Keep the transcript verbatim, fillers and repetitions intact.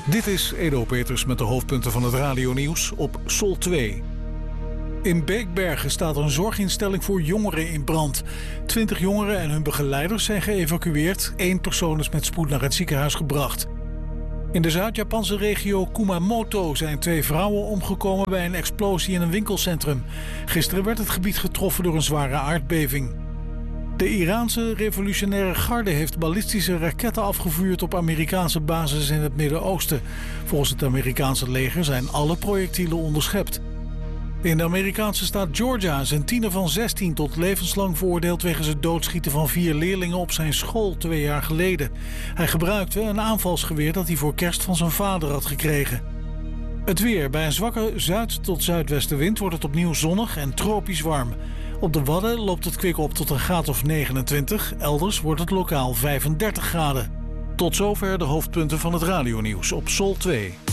Dit is Edo Peters met de hoofdpunten van het radionieuws op Sol twee. In Beekbergen staat een zorginstelling voor jongeren in brand. Twintig jongeren en hun begeleiders zijn geëvacueerd. Eén persoon is met spoed naar het ziekenhuis gebracht. In de Zuid-Japanse regio Kumamoto zijn twee vrouwen omgekomen bij een explosie in een winkelcentrum. Gisteren werd het gebied getroffen door een zware aardbeving. De Iraanse revolutionaire garde heeft ballistische raketten afgevuurd op Amerikaanse bases in het Midden-Oosten. Volgens het Amerikaanse leger zijn alle projectielen onderschept. In de Amerikaanse staat Georgia is een tiener van zestien tot levenslang veroordeeld wegens het doodschieten van vier leerlingen op zijn school twee jaar geleden. Hij gebruikte een aanvalsgeweer dat hij voor kerst van zijn vader had gekregen. Het weer. Bij een zwakke zuid- tot zuidwestenwind wordt het opnieuw zonnig en tropisch warm. Op de Wadden loopt het kwik op tot een graad of negenentwintig. Elders wordt het lokaal vijfendertig graden. Tot zover de hoofdpunten van het radionieuws op Sol twee.